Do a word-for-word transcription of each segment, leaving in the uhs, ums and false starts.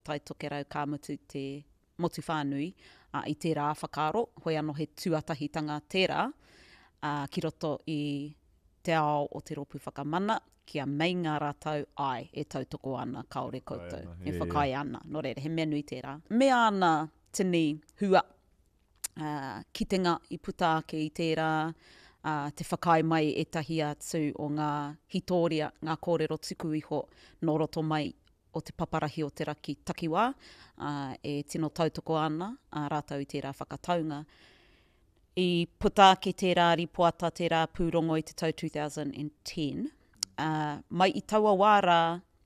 taitokerau ka mutu te motu whānui uh, i tērā whakaaro, hoi anō he tuatahitanga tērā, uh, ki roto i te ao o te ropu whakamana, kia mei ngā rātau ai e tautoko ana kaore koutou, Ana, e yeah, whakai yeah. ana, no reira, he mea nui tērā. Mea ana tini hua, uh, kitenga i puta ake i tērā, uh, te whakai mai e tahi atu o ngā hitoria, ngā kōrero tuku iho, no roto mai o te paparahi o te raki takiwā, uh, e tino tautoko ana, uh, rātau i tērā whakataunga. I puta ke tērā ripoata tērā pūrongo i te tau two thousand ten, uh, mai i taua wāra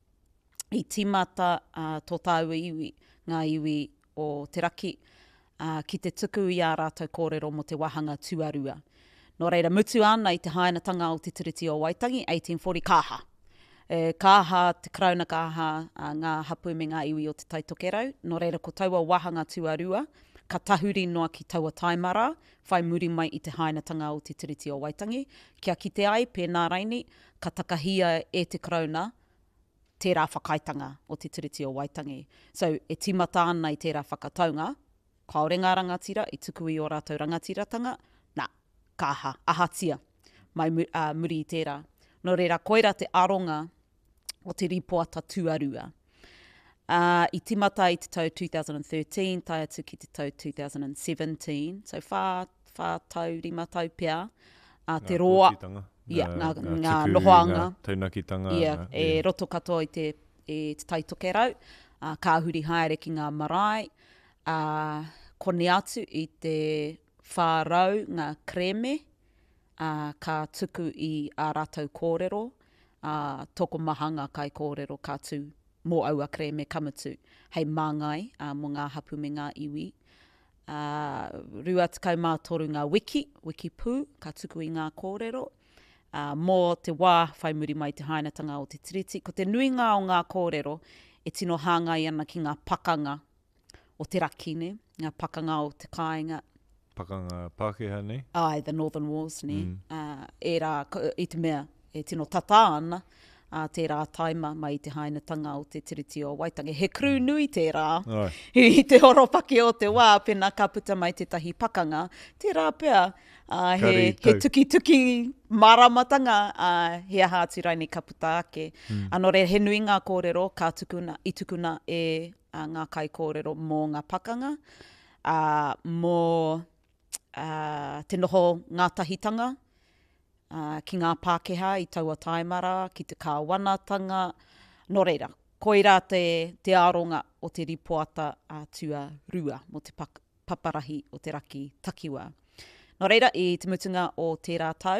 i timata uh, tō tāua iwi, ngā iwi o te raki, uh, ki te tuku i a rātau kōrero mo te wahanga tuarua. Nō reira, mutu ana i te hainatanga o te tiriti o Waitangi, eighteen forty kāha. E, kāha, te krauna kāha, uh, ngā hapu me ngā iwi o te taitokerau. Nō reira, ko taua wahanga tuarua, ka tahuri noa ki taua taimara, whai muri mai i te hainatanga o te tiriti o Waitangi. Kia kite ai, pēnā raini, ka takahia e te krauna, tērā whakaitanga o te tiriti o Waitangi. So, e timata ana i tērā whakataunga, kaore ngā rangatira, i tuku i o rātou rangatiratanga, nā, kāha, ahatia, mai uh, muri i tērā. No reira, koira te aronga o te ripoata tuarua. Uh, I timata i te tau two thousand thirteen, tai atu ki te tau two thousand seventeen, so whā, whā tau, rima tau pia, uh, te roa, yeah, ngā, ngā, ngā nohoanga, ngā taunakitanga, yeah, ngā, e yeah. roto katoa i te, e te taitokerau, uh, ka huri haere ki ngā marae, uh, kone atu i te whārau ngā kreme, uh, ka tuku i a rātou kōrero, uh, toko mahanga kai kōrero ka tū mō aua kreme kamutu, hei māngai uh, mo ngā hapu me ngā iwi. Uh, rua tekau mā toru ngā wiki, wiki pū, ka tuku i ngā kōrero. Uh, mō te wā, whai muri mai te hainatanga o te tiriti. Ko te nuinga o ngā kōrero, e tino hāngai ana ki ngā pakanga o te rakine, ngā pakanga o te kāinga. Pakanga Pākehā nei? Ai, the Northern Wars, ne. Mm. Uh, e rā, i te mea, e tino tata ana, Uh, tērā taima mai i te hainatanga o te tiriti o Waitangi. He kru nui tērā. Ai. I te horopaki o te wā, pena ka puta mai te tahi pakanga. Tērā pea, uh, he, he tuki-tuki maramatanga, uh, he aha atu raini ka puta ake. Mm. Anō re, he nui ngā kōrero, ka tukuna, i tukuna e uh, ngā kai kōrero mō ngā pakanga, uh, mō uh, te noho ngā tahitanga, Uh, ki ngā Pākehā i taua taimara, ki te kāwanatanga. Nō reira, koira te, te aronga o te ripoata uh, tua rua mo te pak, paparahi o te raki takiwā. Nō reira, i te mutunga o tērā tau,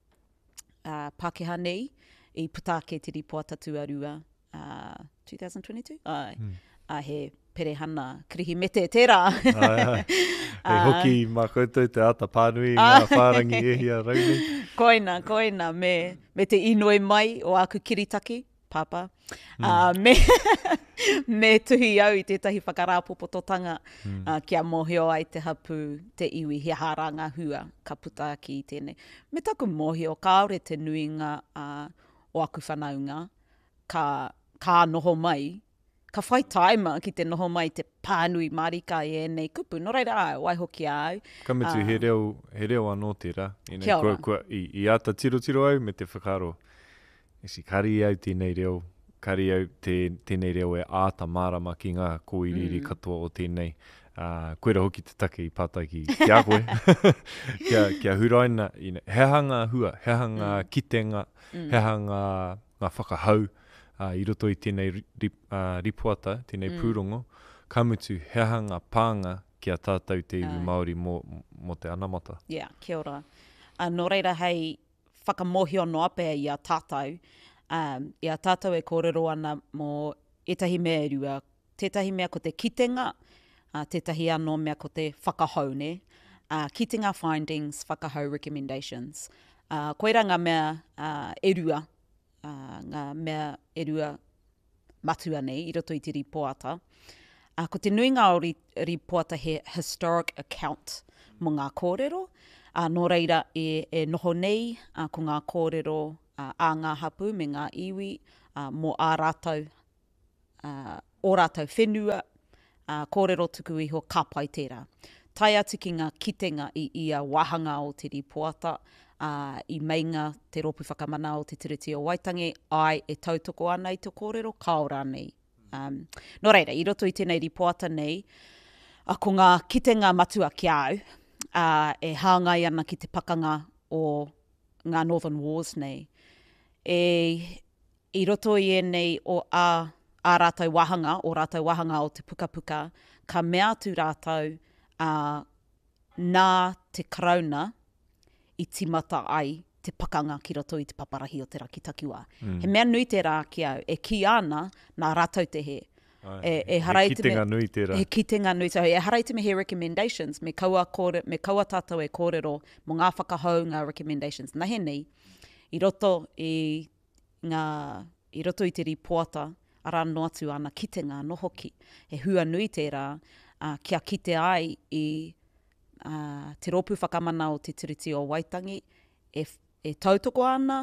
uh, Pākehā nei, i puta ke te ripoata tua rua uh, twenty twenty-two? Ai. Mm. Uh, he perehana krihi mete tērā. Ai, ai. Hei hoki uh, mā koutou te ata pānui ngā whārangi ehia rauni. Koina, koina, me, me te inoi mai o aku kiritaki, papa. Mm. Uh, me, me tuhi au i tētahi whakarāpopototanga mm. uh, kia mohio ai te hapu te iwi he hāranga hua ka puta ki i tēnei. Me taku mohio, kāore te nuinga uh, o aku whanaunga, ka, ka noho mai, ka whai taima ki te noho mai te pānui marika i ēnei kupu. Nō reira au, wai hoki au. Ka mitu uh, he, reo, he reo anō tērā. Kia ora. Kua, kua, i, I ata tiro tiro au me te whakaro. E si kari au tēnei reo, kari au te, tēnei reo e āta mārama ki ngā kōiriri mm. katoa o tēnei. Uh, koera hoki te take i pātaki ki a koe. kia, kia huraina, ina, he hanga hua, he hanga mm. kitenga, mm. he hanga ngā whakahau. Uh, I roto i tēnei rip, uh, ripoata, tēnei mm. pūrongo, ka mutu he hanga pānga ki a tātou te iwi uh. Māori mō, mō te anamata. Yeah, kia ora. Uh, nō reira hei whakamohio no apea i a tātou. Um, I a tātou e kōrero ana mō etahi mea rua. Tētahi mea ko te kitenga, uh, tētahi anō mea ko te whakahau, ne? Uh, kitenga findings, whakahau recommendations. Uh, koira ngā mea uh, e rua, Uh, ngā mea e rua matua nei, i roto i te ripoata. Uh, ko te nui ngā o ri, ripoata he historic account mo ngā kōrero. Uh, nō reira e, e noho nei uh, ko ngā kōrero uh, a ngā hapu me ngā iwi uh, mo ā rātou uh, o rātou whenua, uh, kōrero tuku iho ka pai tērā. Tai atu ki ngā kitenga i ia wahanga o te ripoata, uh, i meinga te ropu whakamana o te tiriti o Waitangi, ai e tautoko ana i te kōrero kaora nei. Um, no reira, i roto i tēnei ripoata nei, a ko ngā kitenga matua ki au, uh, e hāngai ana ki te pakanga o ngā Northern Wars nei. E, i roto i e nei o a, a rātou wahanga, o rātou wahanga o te pukapuka, ka mea tu rātou uh, nā te karauna i timata ai te pakanga ki roto i te paparahi o te rakitakiwa. Mm. He mea nui te rā ki au, e ki ana nā rātou te he. Ai, e, e he kitenga me, nui te rā. He kitenga nui te rā. E harai te me he recommendations, me kaua, kore, me kaua tātou e kōrero mo ngā whakahau ngā recommendations. Nā he nei, i roto i ngā, i roto i te ripoata, ara no atu ana kitenga no hoki. He hua nui te rā, uh, kia kite ai i uh, te ropu whakamana o te tiriti o Waitangi, e e tautoko ana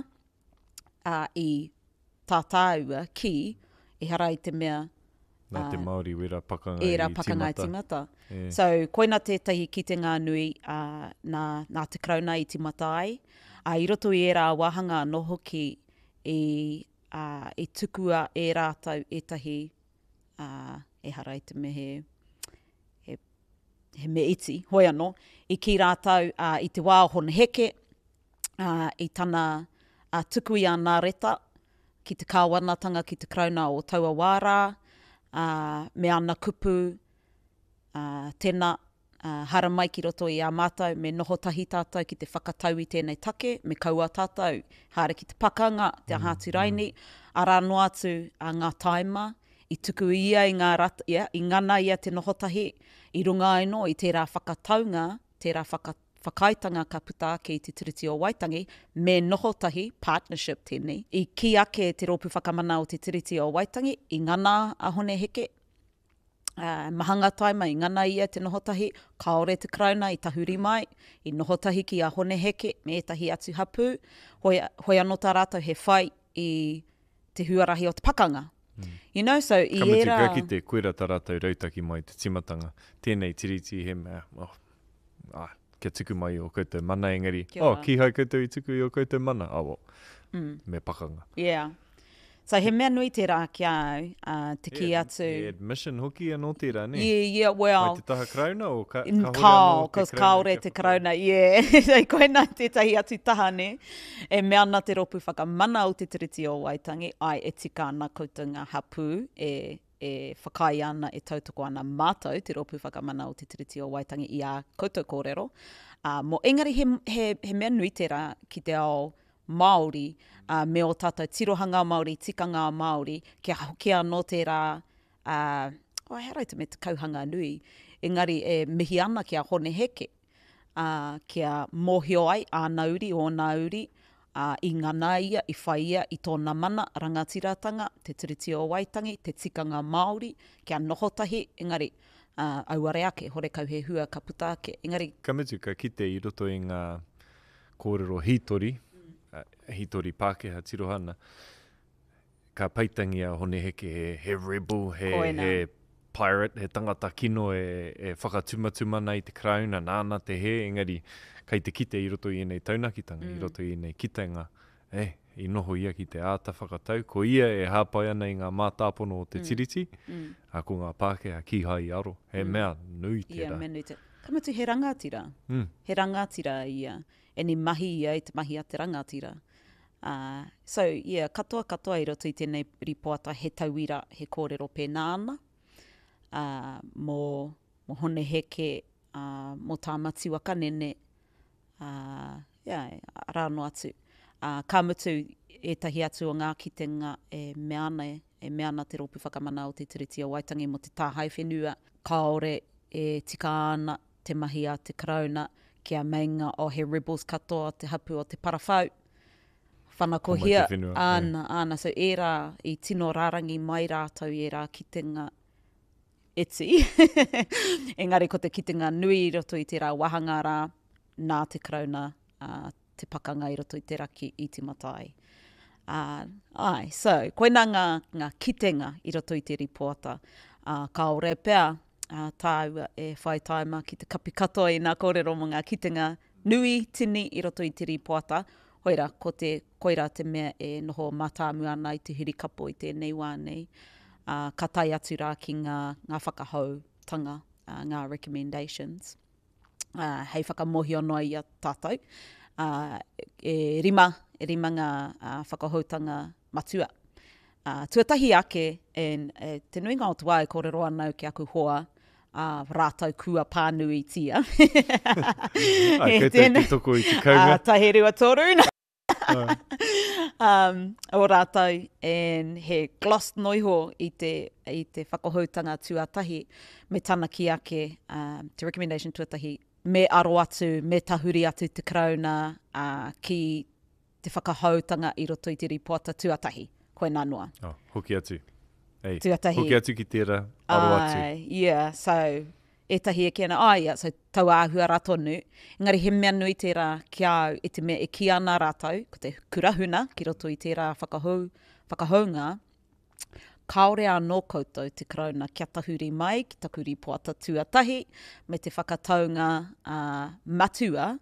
uh, i tātāua ki e harai te mea nā te Māori wera pakanga e i pakanga timata. I timata. Yeah. So, koina tētahi ki te ngā nui uh, nā, nā te krauna i timata ai. Uh, I roto i e rā wahanga no hoki i, uh, i tukua e rātau etahi uh, e harai te me he, he, he me iti, hoi anō, i ki rātau uh, i te wā hon heke, Uh, i tana uh, tuku i ana reta, ki te kāwanatanga ki te krauna o taua wārā, uh, me ana kupu, uh, tēnā, uh, hara mai ki roto i a mātou, me noho tahi tātou ki te whakatau i tēnei take, me kaua tātou, haere ki te pakanga, te mm, ahatu raini, mm. Ara no atu uh, ngā taima, i tuku ia i ngā rata, yeah, i ngana ia te noho tahi, i runga aino i tērā whakataunga, tērā whakataunga, whakaitanga ka puta ake i te tiriti o Waitangi, me nohotahi, partnership tēnei, i ki ake te ropu whakamana o te tiriti o Waitangi, i ngana a hone heke, uh, mahanga taima, i ngana ia te nohotahi, kaore te krauna i tahuri mai, i nohotahi ki a hone heke, me etahi atu hapu, hoi, hoi anō tā rātou he whai i te huarahi o te pakanga. Mm. You know, so i Kamatu era... ka ki te koera tā rātou rautaki mai te timatanga, tēnei tiriti he mea, oh, ah, kia tuku mai o koutou mana engari. Oh, ki hai koutou i tuku i o koutou mana. Awo, oh, mm. me pakanga. Yeah. So he mea nui te rā ki au, uh, te ki yeah, atu... Yeah, admission hoki anō te rā, ne? Yeah, yeah, well... Mai te taha krauna o ka, ka hore anō te krauna? Kaore te krauna, yeah. So koina tētahi atu taha, ne? E mea ana te ropu whakamana o te tiriti o Waitangi, ai e tika ana koutou ngā hapu, e... e whakai ana, e tautoko ana mātou, te ropu whakamana o te tiriti o Waitangi i a koutou kōrero. Uh, mo engari he, he, he mea nui te rā ki te ao Māori, uh, me o tātou tirohanga Māori, tikanga Māori, kia hoki anō te rā, uh, oh, herai te me te kauhanga nui, engari e mihi ana kia hone heke, uh, kia mōhio ai a nauri o nauri, Uh, i ngana ia, i whai ia, i tōna mana, rangatiratanga, te tiriti o Waitangi, te tikanga Māori, kia nohotahi, engari, uh, auare ake, hore kau he hua ka puta ake, engari... Kamutu, ka kite i roto i ngā kōrero hitori, mm. uh, hitori Pākehā tirohana, ka paitangi a hone heke he, he rebel, he, he pirate, he tangata kino e, e whakatumatumana i te krauna, nāna te he, engari, kai te kite i roto i nei taunakitanga, mm. i roto i nei kitenga, e, i noho ia ki te āta whakatau, ko ia e hāpai ana i ngā mātāpono o te mm. tiriti, mm. a ko ngā Pākehā ki hai aro, he mm. mea nui te yeah, rā. Mea nui te. Kamatu he rangatira, mm. he rangatira ia, e ni mahi ia i te mahi a te rangatira. Uh, so, yeah, katoa katoa i roto i tēnei ripoata he tauira, he kōrero pēnā ana, uh, mō, mō hone heke, uh, mō tā mati waka nene, Uh, yeah, rāno atu. Uh, ka mutu e tahi atu o ngā kitenga e meana, e meana te ropu whakamana o te tiriti o Waitangi mo te tāhai whenua. Kaore e tika ana te mahi a te krauna kia meinga o he rebels katoa te hapu o te parawhau. Whanakohia, ana, yeah. ana. So e rā, i tino rārangi mai rātau e rā kitenga eti. Engari ko te kitenga nui roto i te rā wahanga rā, nā te krauna, uh, te pakanga i roto i te raki i te matai. Uh, ai, so, koina ngā, ngā kitenga i roto i te ripoata. Uh, ka ore pea, uh, tāua e whai taima ki te kapi katoa i nā kōrero mo ngā kitenga nui tini i roto i te ripoata. Hoira, ko te koira te mea e noho mātāmu ana i te hirikapo i tēnei wānei. Uh, ka tai atu rā ki ngā, ngā whakahautanga, uh, ngā recommendations. Uh, hei whakamohi anō i a tātou. Uh, e rima, e rima ngā uh, whakahautanga matua. Uh, tuatahi ake, en, e, te nui ngā o tuā e kōrero anau ki aku hoa, uh, rātau kua pānui tia. Ai, kei te ki toko i te kaunga. Uh, tahe rua toru. um, o rātau, en he gloss noiho i te, i te whakahautanga tuatahi, me tana ki ake, um, te recommendation tuatahi, me aro atu, me tahuri atu te krauna uh, ki te whakahautanga i roto i te ripoata tuatahi. Koe nā noa. Oh, hoki atu. Ei, tuatahi. Hoki atu ki tērā, aro atu. Uh, yeah, so, e tahi e kena, ai, yeah, so tau āhua rā tonu. Engari he mea nui tērā ki au e te mea e ki ana rātau, ko te kurahuna ki roto i tērā whakahau, whakahaunga, kaore anō koutou te krauna kia tahuri mai ki taku ripoata tuatahi, me te whakataunga uh, matua,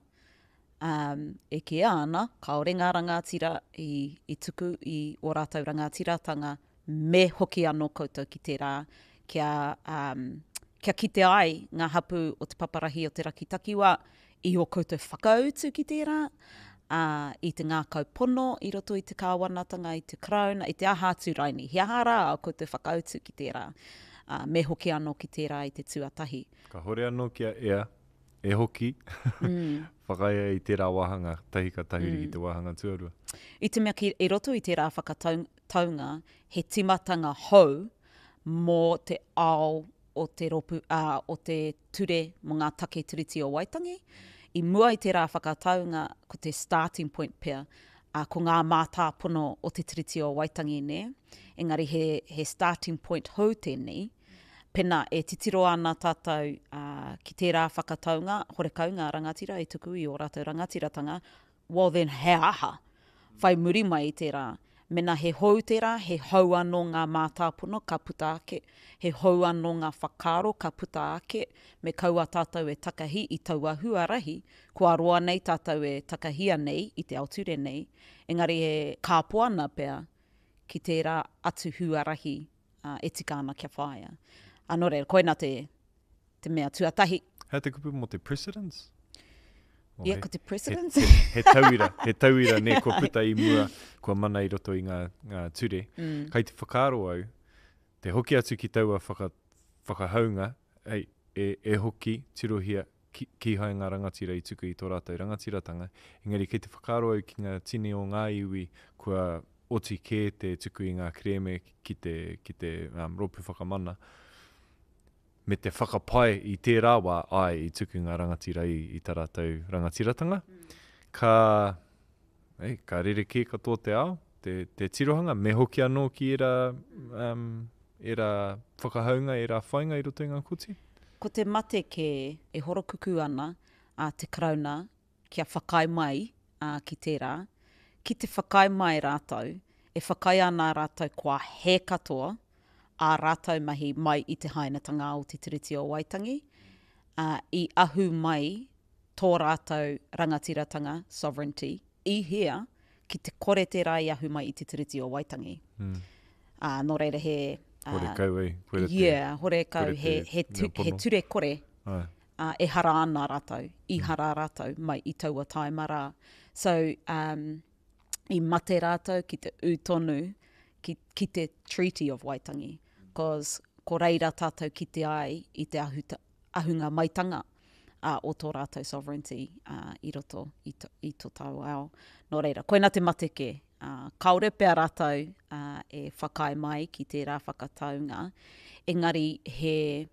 um, e ke ana, kaore ngā rangatira i, i tuku i o rātau rangatiratanga, me hoki anō koutou ki tērā, kia, um, kia kite ai ngā hapu o te paparahi o te rakitakiwa, i o koutou whakautu ki tērā, uh, i te ngā kaupono, i roto i te kāwanatanga, i te krauna, i te aha tūraini. He aha rā o koutou whakautu ki tērā, uh, me hoki anō ki tērā i te tuatahi. Ka hore anō kia ea, e hoki, mm. whakaia i tērā wahanga, tahi ka tahiri mm. ki te wahanga tuarua. I te mea ki, i roto i tērā whakataunga, he timatanga hou mō te ao o te, ropu, uh, o te ture mo ngā take tiriti o Waitangi. I mua i tērā whakataunga ko te starting point pia, uh, ko ngā mātāpono o te tiriti o Waitangi ne. Engari he, he starting point hou tēnei, pena e titiro ana tātou uh, ki tērā whakataunga, horekau ngā rangatira e tuku i o rātou rangatiratanga, well then he aha, whai muri mai i tērā. Mena he hou tērā, he hau anō ngā mātāpono ka puta ake, he hau anō ngā whakaro ka puta ake, me kaua tātou e takahi i taua huarahi, kua roa nei tātou e takahia nei i te auture nei, engari he kāpoana pea ki tērā atu huarahi uh, e tika ana kia whaia. Anō reira, koina te, te mea tuatahi. Hea te kupu mo te precedence? Ia, yeah, ko te precedence. He, he, he tauira, he tauira ne kua puta i mua, kua mana i roto i ngā, ngā ture. Mm. Kai te whakaro au, te hoki atu ki taua whaka, whakahaunga, ei, e, e hoki, tirohia, ki, ki hai ngā rangatira i tuku i tō rātou rangatiratanga. Engari, kei te whakaro au ki ngā tine o ngā iwi, kua oti kē te tuku i ngā kreme ki te, ki te um, ropu whakamana, me te whakapai i tērā wā ai i tuku ngā rangatira i, i tā rātou rangatiratanga. Mm. Ka, ei, ka rereke katoa te ao, te, te tirohanga, me hoki anō ki era, um, era whakahaunga, era whainga i roto i ngā koti? Ko te mate ke e horokuku ana a te krauna kia whakai mai a, ki tērā. Ki te whakai mai rātou, e whakai ana rātou kua he katoa, a rātou mahi mai i te hainatanga o te tiriti o Waitangi, uh, i ahu mai tō rātou rangatiratanga, sovereignty, i hea ki te kore tērā i ahu mai i te tiriti o Waitangi. Mm. Uh, nō reira he... Uh, hore kau ei. Hore yeah, hore kau, he, he, tu, he ture kore, uh, e hara ana rātou, i hara rātou mai i taua taimara. So, um, i mate rātou ki te utonu, ki, ki te Treaty of Waitangi, because ko reira tātou ki te ai i te ahuta, ahunga maitanga uh, o tō rātou sovereignty uh, i roto i, to, i tō tau ao. Nō reira, koina te mateke, uh, kaore pēr rātou uh, e whakai mai ki tērā whakataunga, engari he...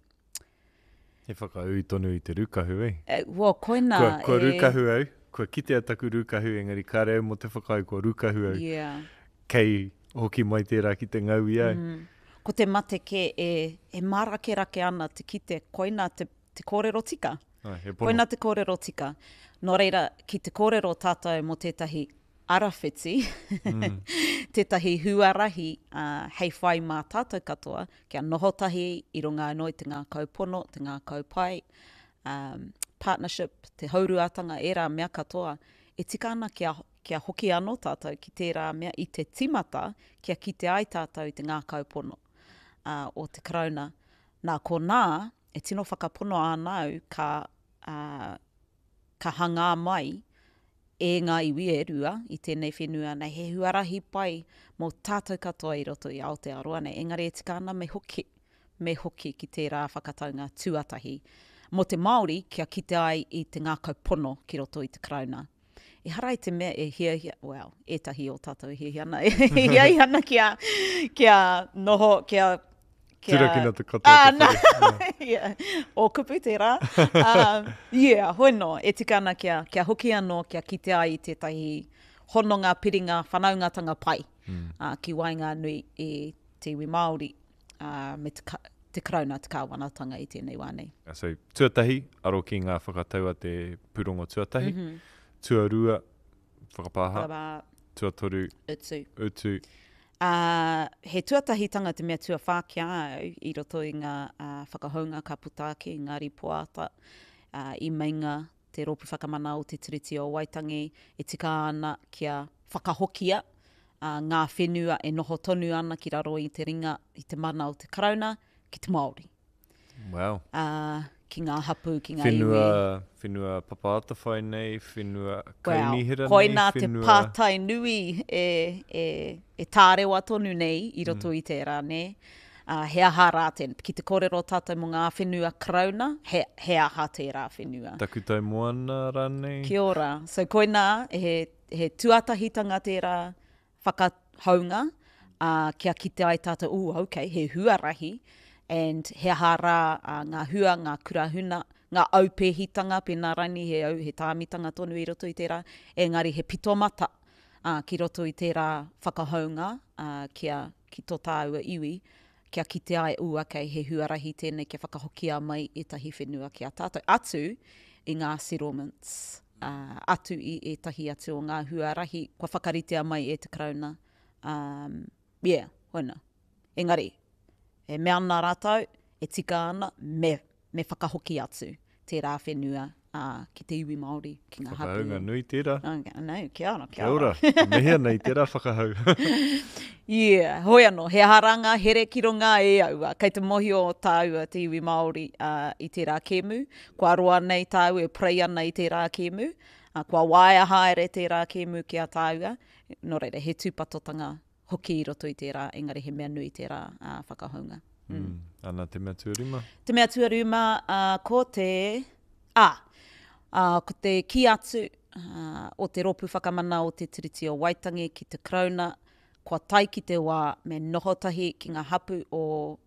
He whakau tonu i te rukahu, eh? Uh, well, koina... Kua, kua e... rukahu au, kua kitea taku rukahu, engari ka reo mo te whakai kua rukahu au. Yeah. Kei hoki mai tērā ki te ngaui au. Mm. Ko te mate ke e, e marake rake ana te kite koina te, te kōrero tika. Ai, koina te kōrero tika. Nō reira, ki te kōrero tātou mo tētahi arawhiti, mm. tētahi huarahi uh, hei whai mā tātou katoa, kia nohotahi i runga anō i te ngā kaupono, te ngā kaupai, um, partnership, te hauruatanga e rā mea katoa, e tika ana kia, kia hoki anō tātou ki tērā mea i te timata, kia kite ai tātou i te ngā kaupono uh, o te karauna. Nā ko nā, e tino whakapono ānau ka, uh, ka hanga mai e ngā iwi e rua i tēnei whenua nei he huarahi pai mō tātou katoa i roto i Aotearoa nei. Engari e tika ana me hoki, me hoki ki tērā whakataunga tuatahi. Mo te Māori, kia kite ai i te ngā kaupono ki roto i te karauna. E harai te mea e hia hia, well, etahi o tātou e hia hia ana, e hia hia ana kia, kia noho, kia Tirakina te katoa ah, te whare. Yeah. O kupu tērā. um, yeah, hoino, e tika ana kia, kia hoki anō, kia kite ai i tētahi hononga, piringa, whanaungatanga pai. Mm. Uh, ki wainga nui e te iwi Māori uh, me te, ka, te karauna, te kāwanatanga i tēnei wānei. So, tuatahi, aro ki ngā whakataua te purongo tuatahi. Mm-hmm. Tuarua, whakapāha. Whakapāha. Tuatoru. Utu. Utu. Uh, he tuatahitanga te mea tua whākia au i roto i ngā uh, whakahounga ka putake, ngāri poata, uh, i meinga te ropu whakamana o te tiriti o Waitangi, e tika ana kia whakahokia uh, ngā whenua e noho tonu ana ki raro i te ringa, i te mana o te karauna, ki te Māori. Wow. Uh, ki ngā hapu, ki ngā whenua, iwi. Whenua papaata whai nei, whenua Well, kainihira koina nei, te pātai nui e, e, e tārewa tonu nei i roto mm. i tērā, ne? Uh, he aha rā te, ki te kōrero tātou mo ngā whenua karauna, he, he aha tērā whenua. Takutai moana rānei. Kia ora. So koina, he, he tuatahitanga tērā whakahaunga, uh, kia kite ai tātou, uu, ok, he huarahi, and he aha rā uh, ngā hua, ngā kurahuna, ngā aupehitanga, pēnā rani, he au, he tāmitanga tonu i roto i tērā, engari he pitomata uh, ki roto i tērā whakahaunga, uh, kia ki tō tāua iwi, kia kite ai, u, ok, he huarahi tēnei, kia whakahokia mai e tahi whenua ki a tātou. Atu i ngā settlements, uh, atu i e tahi atu o ngā huarahi, kua whakaritea mai e te karauna. Um, yeah, hoina. Engari, e mea ana rātau, e tika ana, me, me whakahoki atu tērā whenua uh, ki te iwi Māori, ki ngā hapu. Whakahaunga nui tērā. Okay, nei, kia ora, kia ora. Kia ora, mehea nei tērā whakahau. Yeah, hoi anō, he haranga here ki runga e aua. Kei te mohi o tāua te iwi Māori uh, i tērā kēmu. Kua roa nei tāua e prei ana i tērā kēmu. Uh, kua waia haere tērā kēmu ki a tāua. Nō reira, he tūpatotanga hoki i roto i tērā, engari he mea nui tērā uh, whakahaunga. Mm. Mm. Ana te mea tuarima? Te mea tuarima, uh, ko te... Ah, uh, ko te ki atu uh, o te ropu whakamana o te tiriti o Waitangi ki te Karauna, kua tai ki te wā me nohotahi ki ngā hapu o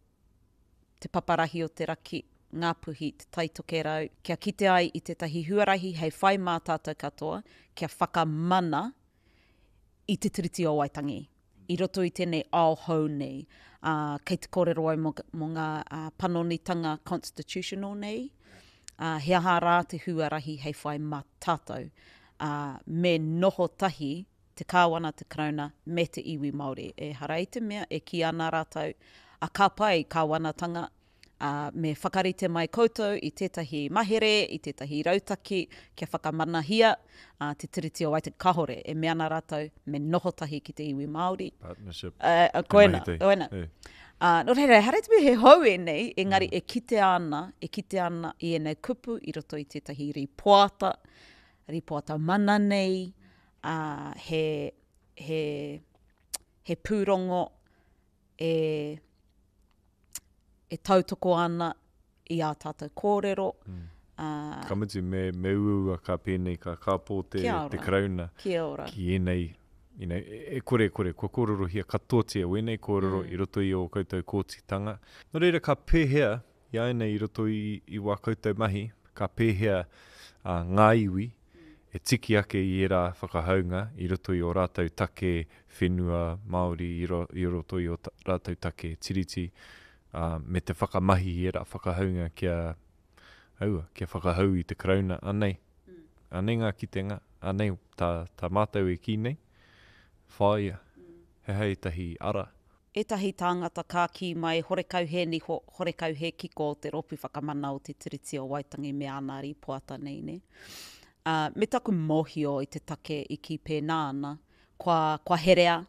te paparahi o te raki, ngā puhi, te taitokerau. Kia kite ai i tētahi huarahi hei whai mā tātou katoa, kia whakamana i te tiriti o Waitangi. I roto i tēnei ao hou nei, uh, kei te kōrero ai mo, mo ngā uh, panonitanga constitutional nei, uh, he aha rā te huarahi hei whai mā tātou, uh, me noho tahi te kāwana te Karauna me te iwi Māori. E harai te mea, e ki ana rātou, a ka pai kāwanatanga, uh, me whakarite mai koutou i tētahi mahere, i tētahi rautaki, kia whakamanahia, uh, te tiriti o Waitangi kahore, e mea ana rātou, me nohotahi ki te iwi Māori. Partnership. Uh, uh, koena, koena. Yeah. Uh, no reira, haere te he hau e nei, engari mm. e kite ana, e kite ana i enei kupu, i roto i tētahi ripoata, ripoata mana nei, uh, he, he, he pūrongo, e... e tautoko ana i a tātou kōrero. Mm. Uh, Kamutu me, me uua ka pēnei ka kāpō te, te Karauna. Kia ora. Ki enei, enei e, e kore kore, kua kōrero hia katotia wenei kōrero mm. i roto i o koutou kōtitanga. No reira ka pēhea, i aina i roto i, i wā koutou mahi, ka pēhea uh, ngā iwi, e tiki ake i era whakahaunga i roto i o rātou take whenua Māori, i, ro, i roto i o ta, rātou take tiriti, Uh, me te whakamahi e ra whakahaunga kia, aua, kia whakahau i te Karauna, anei. Mm. Anei ngā kitenga, anei tā, tā mātou e ki nei. whaia. Mm. He hei tahi ara. E tahi tāngata ka ki mai horekau he niho, horekau he kiko o te ropu whakamana o te tiriti o Waitangi me ana ri poata nei ne. Uh, me taku mohio i te take i ki pēnā ana, kua, kua herea,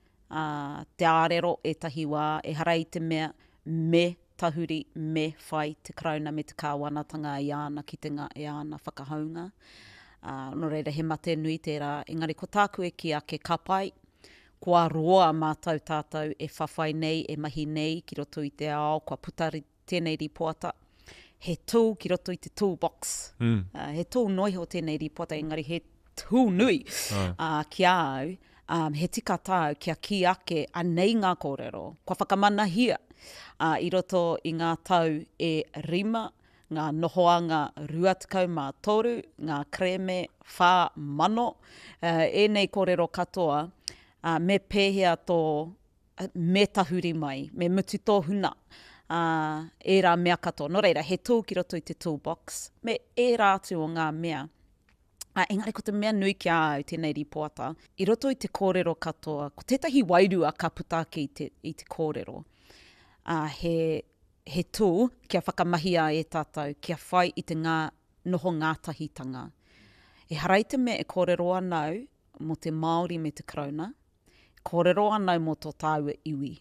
uh, te ārero e tahi wā, e hara i te mea me tahuri, me whai te krauna me te kāwanatanga i ana ki te ngā e ana whakahaunga. Uh, no reira he mate nui tērā, engari ko tāku e ki ake kapai, kua roa mātou tātou e whawhai nei, e mahi nei, ki roto i te ao, kua putari tēnei ri poata, he tū ki roto i te toolbox. Mm. Uh, he tū noiho tēnei ri poata, engari he tū nui oh. uh, ki au, um, he tika tāu kia ki ake a nei ngā kōrero, kua whakamana hia, uh, i roto i ngā tau e rima, ngā nohoanga ruatikau mā toru, ngā kreme whā mano, uh, e nei kōrero katoa, Uh, me pēhea tō uh, me tahuri mai, me mutu tō huna, uh, e rā mea katoa. No reira, he tū ki roto i te toolbox, me e rātu o ngā mea. Uh, engari ko te mea nui ki au tēnei ri poata, i roto i te kōrero katoa, ko tētahi wairua ka putake i te, i te kōrero. Uh, he, he tū kia whakamahia e tātou, kia whai i te ngā noho ngātahitanga. E harai te mea e kōrero anau, mo te Māori me te krauna, kōrero anau mo tō tāua iwi.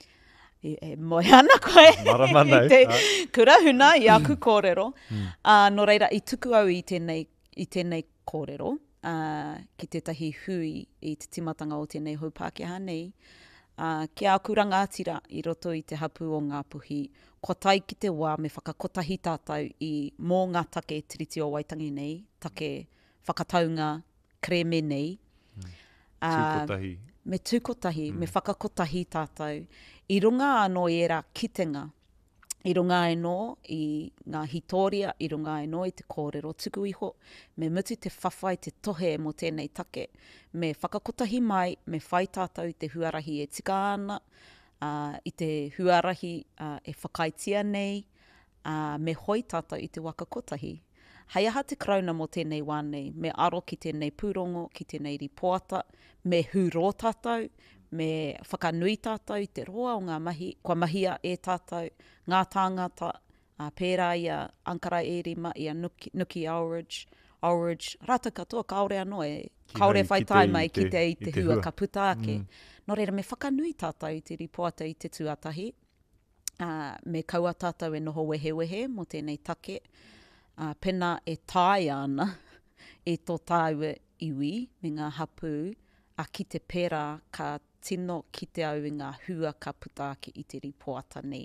E, e moi ana koe i te kurahuna i aku kōrero. Mm. Uh, no reira, i tuku au i tēnei, i tēnei kōrero, uh, ki tētahi hui i te timatanga o tēnei haupākehā nei, uh, ki a kurangatira i roto i te hapu o ngā puhi, ko tai ki te wā me whakakotahi tātou i mō ngā take tiriti o Waitangi nei, take whakataunga kreme nei. Mm. Uh, tūkotahi. Me tūkotahi, mm. me whakakotahi tātou. I runga anō i era kitenga, i runga anō i ngā hitoria, i runga anō i te kōrero tuku iho, me mutu te whawhai te tohe mo tēnei take, me whakakotahi mai, me whai tātou i te huarahi e tika ana, uh, i te huarahi uh, e whakaitia nei, uh, me hoi tātou i te wakakotahi. Hei aha te krauna mo tēnei wānei, me aro ki tēnei pūrongo, ki tēnei ri poata, me hūro tātou, me whakanui tātou i te roa o ngā mahi, kua mahia e tātou, ngā tāngata, uh, pērā ia Ankara e rima, ia Nuki, Nuki Ulridge, Ulridge, rata katoa, kaore anō e, kaore whai tai mai ki te, i te, te hua, hua ka putaake. Mm. No reira, me whakanui tātou i te ri poata i te tuatahi, uh, me kaua tātou e noho wehe wehe mo tēnei take, Uh, pena e tai ana e tō tāua iwi me ngā hapu a ki te pera ka tino ki te au i ngā hua ka putaake i te ripoata nei.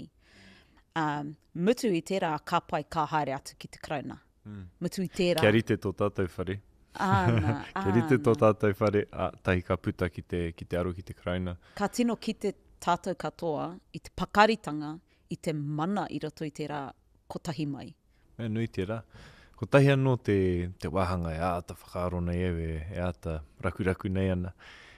Um, mutu i tērā ka pai ka haere atu ki te krauna. Mm. Mutu i tērā. Kia rite tō tātou whare. Ana, Kia rite tō tātou whare, a, tahi ka puta ki te, ki te aro ki te krauna. Ka tino ki te tātou katoa i te pakaritanga i te mana i roto i tērā kotahi mai. E nui tērā. Ko tahi anō te, te wahanga e āta whakaaro nei ewe, e āta rakuraku nei ana.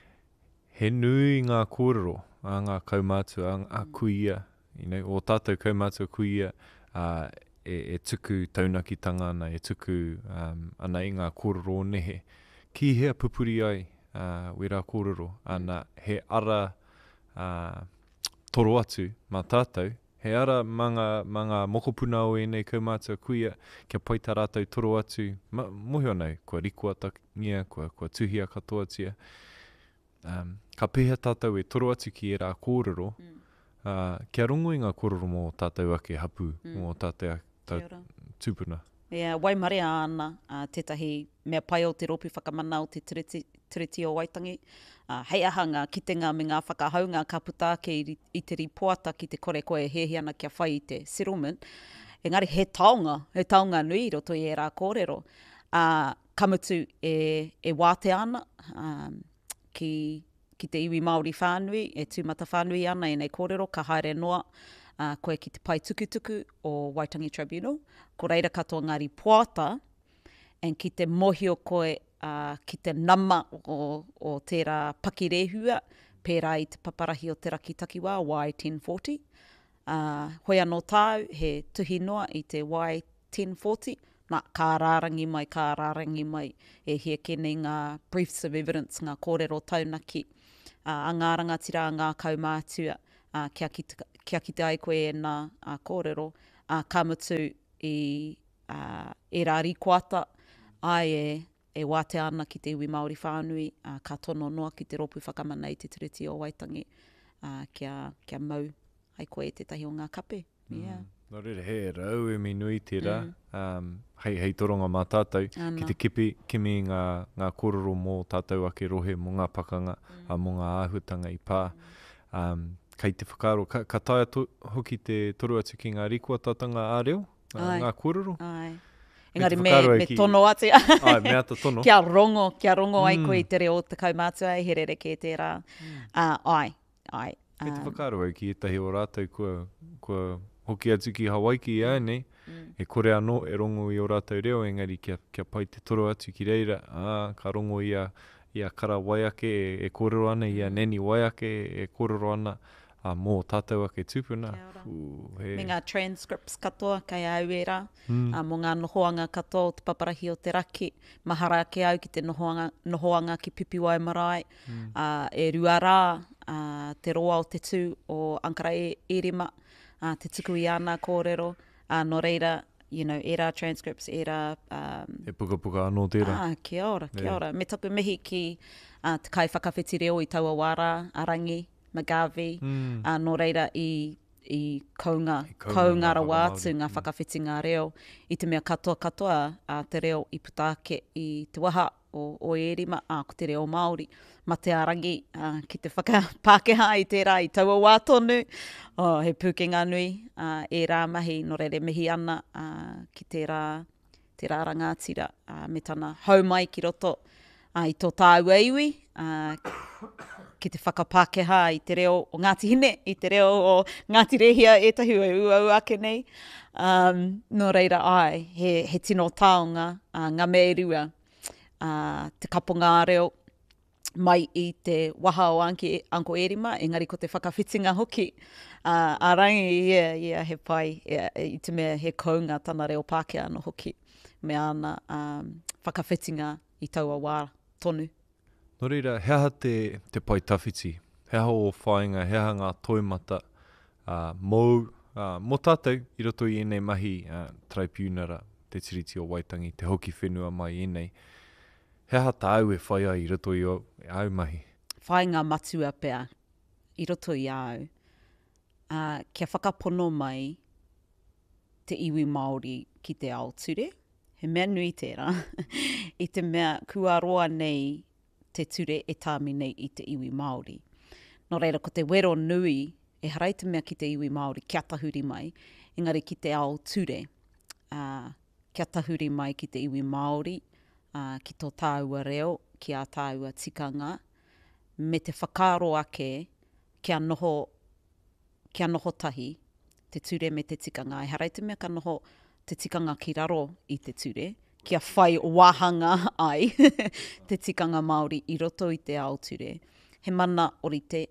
He nui ngā kōrero, a ngā kaumātua, a ngā kuia, you know, o tātou kaumātua kuia, uh, e, e tuku taunakitanga ana, e tuku um, ana i ngā kōrero nehe. Ki hea pupuri ai, uh, wera kōrero, ana he ara uh, toro atu mā tātou, he ara manga, manga mokopuna o e nei kaumātua kuia, kia pai tā rātou toro atu, ma, mohi anau, kua rikua takia, kua, kua tuhia katoa tia. Um, ka pēhea tātou e toro atu ki e rā kōrero, mm. uh, kia rongo i ngā kōrero mō tātou ake hapu, mm. mō tātou tā, tūpuna. Yeah, waimare ana, uh, tētahi mea pai o te ropu whakamana o te tiriti, tiriti o Waitangi. Uh, hei aha ngā kitenga me ngā whakahaunga ka putaake i, i te ripoata ki te kore koe hehi ana kia whai i te settlement. Engari he taonga, he taonga nui roto i e rā kōrero. Uh, kamutu e, e wāte ana um, ki, ki te iwi Māori whānui, e tūmata whānui ana i nei kōrero, ka haere noa uh, koe ki te pai tukutuku o Waitangi Tribunal. Ko reira katoa ngā ripoata, en ki te mohio koe Uh, ki te nama o, o tērā pakirehua, pērā i te paparahi o te rakitakiwā, Y ten forty. Uh, hoi anō tāu, he tuhi noa i te Y ten forty, nā, kā rārangi mai, kā rārangi mai, e hia kene ngā briefs of evidence, ngā kōrero taunaki, uh, a ngā rangatira, ngā kaumātua, uh, kia, kita, kia kita ai koe e nā uh, kōrero, uh, ka mutu i uh, e rā rikoata, ai e, e wate ana ki te iwi Māori whānui, uh, ka tono noa ki te ropu whakamana i te tiriti o Waitangi, uh, kia, kia mau ai koe e tetahi o ngā kape. Yeah. Mm. Nō reira, he rau e mi nui tērā, mm. um, hei, hei toronga mā tātou, Ana. Ki te kipi, kimi ngā, ngā kororo mō tātou ake rohe mō ngā pakanga, mm. a mō ngā āhutanga i pā. Mm. Um, kei te whakaaro, ka, ka taia to, hoki te toru atu ki ngā rikuatatanga āreo, uh, ngā kororo. Ai. Engari me, me ki... tono atu. Ai, me ata tono. Kia rongo, kia rongo mm. ai koe i te reo te kaumātua, he rere ke tērā. Mm. Uh, ai, ai. Kei te whakaaro ai ki etahi o rātou kua, kua hoki atu ki Hawaii ki ai nei, mm. e kore anō e rongo i o rātou reo, engari kia, kia pai te toro atu ki reira, ah, ka rongo ia, ia kara waiake e, e kōrero ana, ia neni waiake e kōrero ana, a mō tātou ake tūpuna. Uh, he. Me ngā transcripts katoa, kai au e rā, mm. uh, mō ngā nohoanga katoa o te paparahi o te raki, mahara ke au ki te nohoanga, nohoanga ki Pipiwai Marae, mm. uh, e rua rā, uh, te roa o te tū o Ankara e, Erima, uh, te tuku i ana kōrero, uh, no reira, you know, e rā transcripts, e rā... Um, e puka puka anō tērā. Ah, kia ora, kia ora. Yeah. Me taku mihi ki uh, te kai whakawhiti reo i taua wāra, Arangi, Magavi, mm. uh, no reira i, i kaunga, I kaunga, kaunga rawa atu ngā whakawhiti ngā reo, i te mea katoa katoa uh, te reo i putaake i te waha o, o Erima, uh, ko te reo Māori, ma te Arangi, uh, ki te whakapākeha i tērā i taua wā tonu, oh, he pūkenga nui, uh, e rā mahi, no reire mihi ana uh, ki tērā, tērā rangatira, uh, me tana haumai ki roto uh, i tō tāua iwi, uh, ki te whakapākeha i te reo o Ngāti Hine, i te reo o Ngāti Rehia e tahi ua uau ake nei. Um, no reira ai, he, he tino taonga, uh, ngā me rua, uh, te kaponga reo mai i te waha o Anki, Anko Erima, engari ko te whakawhitinga hoki. Uh, Arangi, ia, ia, he pai, ia, i te mea he kaunga tana reo Pākehā no hoki. Me ana um, whakawhitinga i taua wā tonu. Nō reira, heha te, te pai tawhiti, heha o whainga, heha ngā toimata, uh, mō, uh, mō tātou i roto i enei mahi uh, tribunara, te tiriti o Waitangi, te hoki whenua mai enei. Heha tāu e whaia i roto i o au mahi? Whainga matua pea i roto i au. Uh, kia whakapono mai te iwi Māori ki te Aoture. He mea nui tērā. I te mea kua roa nei te ture e tāmi nei i te iwi Māori. Nō reira, ko te wero nui, e harai te mea ki te iwi Māori, kia tahuri mai, engari ki te ao ture, uh, kia tahuri mai ki te iwi Māori, uh, ki tō tāua reo, ki a tāua tikanga, me te whakaro ake, kia noho, kia noho tahi, te ture me te tikanga. E harai te mea ka noho te tikanga ki raro i te ture, kia whai wahanga ai te tikanga Māori i roto i te Aoture. He mana orite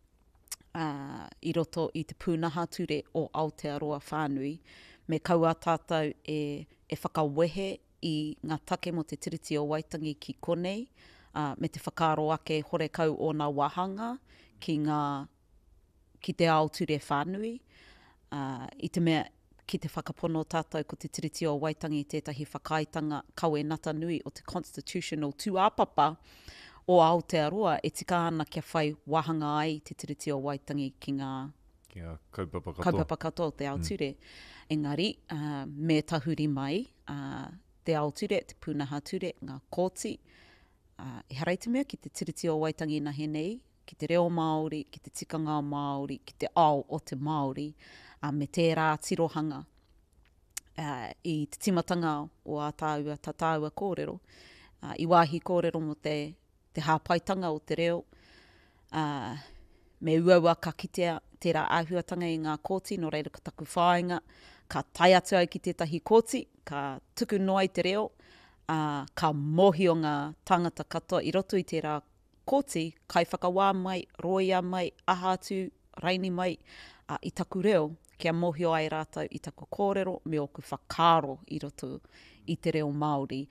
uh, i roto i te pūnaha ture o Aotearoa whānui, me kaua tātou e, e whakawehe i ngā take mo te tiriti o Waitangi ki konei, uh, me te whakaro ake hore kau o ngā wahanga ki, ngā, ki te Aoture whānui, uh, i te mea ki te whakapono tātou ko te tiriti o Waitangi tētahi whakaitanga kawe nata nui o te constitutional tuāpapa o Aotearoa e tika ana kia whai wahanga ai te tiriti o Waitangi ki ngā kia kaupapa katoa, kaupapa katoa te Aoture. Mm. Engari, uh, me tahuri mai uh, te Aoture, te pūnaha ture, ngā kōti, uh, e harai te mea ki te tiriti o Waitangi na henei, ki te reo Māori, ki te tikanga Māori, ki te ao o te Māori, Uh, me tērā tirohanga uh, i te timatanga o a tāua, tā tāua kōrero. Uh, I wāhi kōrero mo te, te hāpaitanga o te reo. Uh, me uaua ka kitea tērā āhuatanga i ngā kōti, no reira ka taku whāinga, ka tai atu au ki tētahi kōti, ka tuku noa i te reo, uh, ka mohi o ngā tangata katoa i roto i tērā kōti, kai whakawā mai, roia mai, aha atu, raini mai, uh, i taku reo, kia mohio ai rātou i taku kōrero, me oku whakaro i roto i te reo Māori.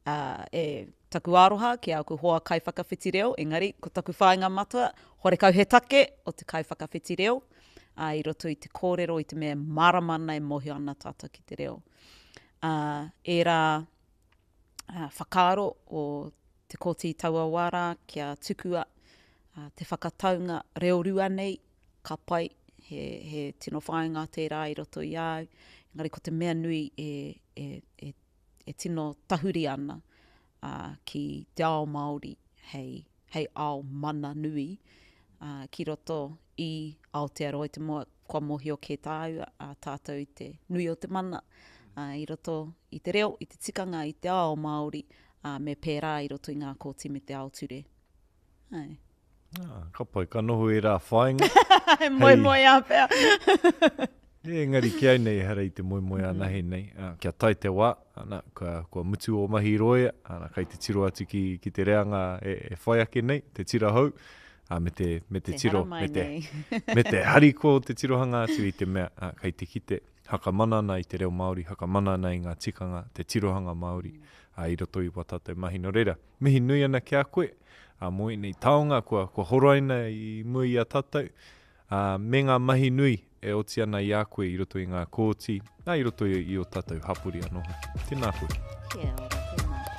uh, e taku aroha ki au ku hoa kai whakawhiti reo, engari, ko taku whāinga matua, hore kau he take o te kai whakawhiti reo, uh, i roto i te kōrero, i te mea marama nei mohi ana tātou ki te reo. Uh, e rā uh, whakaaro o te kōti taua wara, kia tukua uh, te whakataunga reo rua nei, ka pai, he, he tino whāinga tērā i roto i au, engari ko te mea nui e, e, e, e tino tahuri ana, Uh, ki te ao Māori hei, hei ao mana nui uh, ki roto i Aotearoa i te moa kua mohi o ke tāu a uh, tātou i te nui o te mana uh, i roto i te reo, i te tikanga i te ao Māori uh, me pērā i roto i ngā kōti me te ao ture. Ai. Ah, ka pai, ka noho e rā whāinga. Moi moi a pēr. E ngari ki au nei hara i te moi moi ana he nei. Uh, kia tai te wā, ana, kua, kua mutu o mahi roia, ana, kai te tiro atu ki, ki te reanga e, e whai ake nei, te tira hau, uh, me te, me te, te tiro, me te, me te hariko o te tirohanga atu i te mea, uh, kai te kite, haka manana i te reo Māori, haka manana i ngā tikanga, te tirohanga Māori, uh, i roto i watatou mahi no reira. Mihi nui ana ki a koe, uh, moi nei taonga, kua, kua horoina i mui a tātou, uh, me ngā mahi nui, e oti ana i a koe i roto i ngā kōti, nā i roto i, i o tātou hapuri anoha. Tēnā koe. Kia ora.